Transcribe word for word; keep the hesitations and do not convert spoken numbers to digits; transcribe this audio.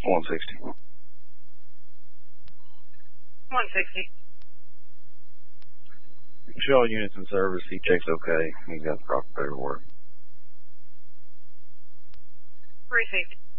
one sixty. one sixty. Show all units in service. He checks okay. He's got the proper paperwork. Received.